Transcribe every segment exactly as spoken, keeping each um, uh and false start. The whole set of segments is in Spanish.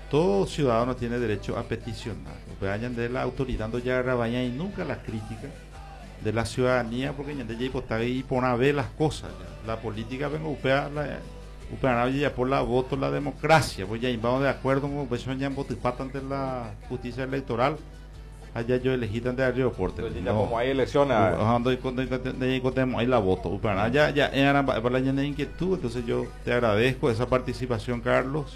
todo ciudadano tiene derecho a peticionar. Vayan de la autoridad ya rabaña y nunca la crítica de la ciudadanía, porque ya de está ahí por ver las cosas. Ya. La política vengo upea la upea ya por la voto la democracia, pues ya vamos de acuerdo con pues ya votar ante la justicia electoral. Allá yo elegí ante el aeropuerto. Ya como hay elecciones, ahí la voto. Ya ya era para la llena de inquietud, entonces yo te agradezco esa participación, Carlos.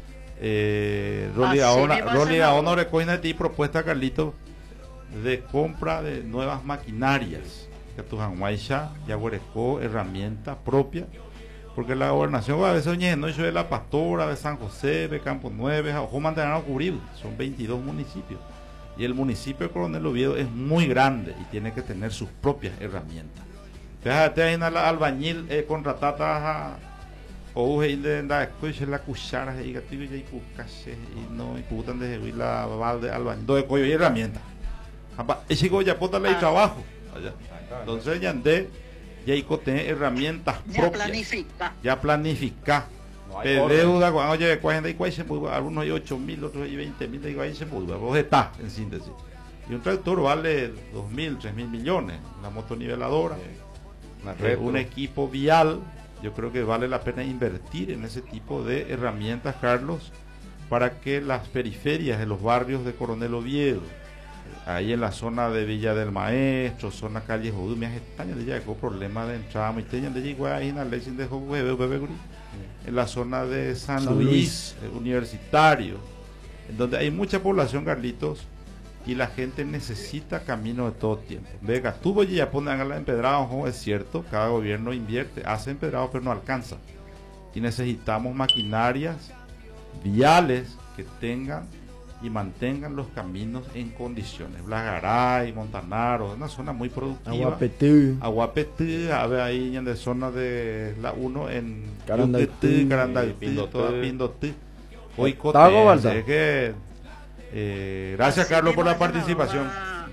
Eh, Rolly ahora Rolly ahora recoge de ti propuesta, Carlito, de compra de nuevas maquinarias que tu Janguaisha ya huerecó herramientas propias, porque la gobernación a veces oye no yo de la Pastora, de San José, de Campo Nueve, ojo mantener a cubrir, son veintidós municipios y el municipio de Coronel Oviedo es muy grande y tiene que tener sus propias herramientas. Fíjate ahí en la albañil eh, contratata o de la escucha la cuchara y gatillo y pucase y no y putan de la balde albañil de coyo y herramientas. Ese ya pota ley trabajo. Entonces ya andé ya hay que tener herramientas propias. Ya planifica. Ya planifica. No deuda cuando oye cuarenta y cuatro se puede algunos hay ocho mil, otros hay veinte mil, digo ahí se puede. Vos está en síntesis. Y un tractor vale dos mil, tres mil millones. Una motoniveladora, eh, un equipo vial. Yo creo que vale la pena invertir en ese tipo de herramientas, Carlos, para que las periferias de los barrios de Coronel Oviedo, ahí en la zona de Villa del Maestro, zona calle Jodú, me estaña de ya con problemas de entrada, me tenían de llegar ahí en la ley de Jodú, en la zona de San, San Luis, Luis. Universitario, en donde hay mucha población, Carlitos, y la gente necesita camino de todo tiempo. Vega, tuvo ya ponen a la empedrada, es cierto, cada gobierno invierte, hace empedrado, pero no alcanza. Y necesitamos maquinarias viales que tengan y mantengan los caminos en condiciones. Blagaray, Montanaro, una zona muy productiva. Aguapetí. Aguapetí, a ver ahí en la zona de la uno en Carandaytí, Carandaytí, toda Pindotí. Hoy es que eh, gracias, así Carlos, por la participación.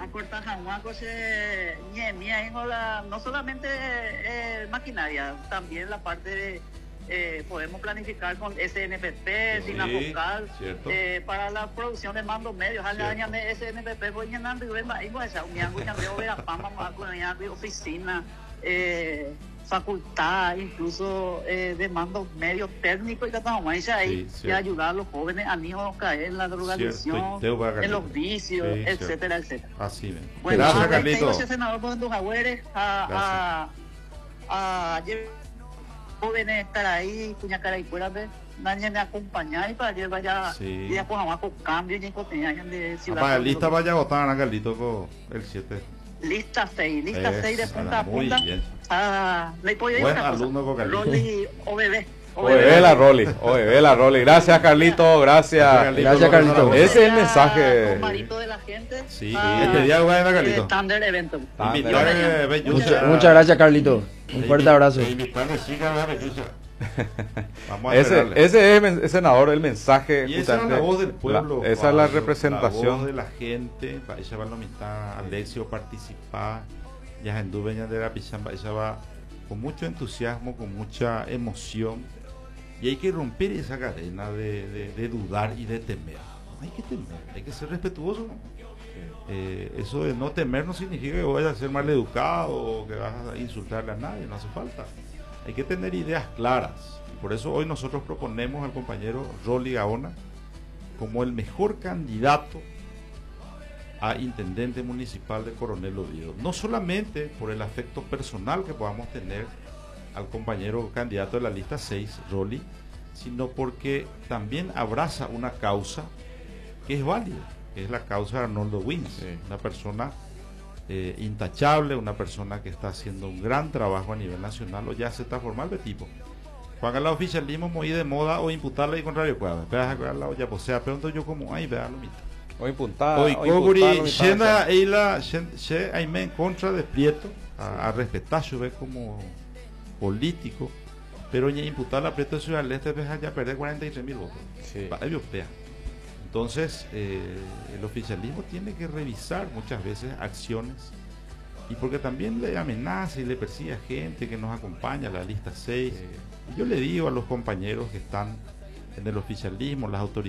No solamente eh, maquinaria, también la parte de Eh, podemos planificar con S N P P, sí, Sinafocal, eh, para la producción de mandos medios. S N P P, voy llenando y venga, y voy a echar un miango, ya veo a Pama, oficina, eh, facultad, incluso eh, de mandos medios técnicos y catamos ahí, sí, y ayudar a los jóvenes a no caer en la drogadicción, en los vicios, sí, etcétera, etcétera. Así ven. Bueno, gracias, Carlito. senador por los Agüeres a, a, a jóvenes estar ahí, cuña cara y fuera de nadie me acompañar y para que vaya sí. Y después vamos con cambio y en de ciudad. Para lista vaya a votar a Carlito con el siete. Lista seis, lista seis de punta a punta. Ah, le puedo ir una cosa. Rolly o bebé. O bebé la Rolly, o bebé la Rolly. Gracias, Carlito, gracias. Gracias, Carlito. Ese es el mensaje. De la gente. Sí, este día va a ir Carlito. Standard evento. Muchas, muchas gracias, Carlito. Un fuerte abrazo. Vamos a ese, ese es el senador, el mensaje. Y esa es la voz del pueblo. La, esa es la representación. La voz de la gente. Ella va a nominar, Alexio participar. Ya en Dubeña de la Pichamba. Ella va con mucho entusiasmo, con mucha emoción. Y hay que romper esa cadena de, de, de dudar y de temer. No hay que temer, hay que ser respetuoso. Eh, eso de no temer no significa que vayas a ser mal educado o que vas a insultarle a nadie, no hace falta. Hay que tener ideas claras. Y por eso hoy nosotros proponemos al compañero Rolly Gaona como el mejor candidato a intendente municipal de Coronel Oviedo. No solamente por el afecto personal que podamos tener al compañero candidato de la lista seis, Rolly, sino porque también abraza una causa que es válida, que es la causa de Arnoldo Wins, sí. Una persona eh, intachable, una persona que está haciendo un gran trabajo a nivel nacional, o ya se está formando de tipo. Juan el oficialismo muy de moda o imputarle y contrario, pues, ya pues sea, pregunto yo como, ay, vea lo mismo. O imputar, Hoy Coguri, Shena Eila, She Aime en contra de Prieto, a, a respetar, yo ve como político, pero ya imputar a Prieto de Ciudad del Este, ya perder cuarenta y tres mil votos. Sí. Entonces, eh, el oficialismo tiene que revisar muchas veces acciones, y porque también le amenaza y le persigue a gente que nos acompaña a la lista seis. Sí. Y yo le digo a los compañeros que están en el oficialismo, las autoridades,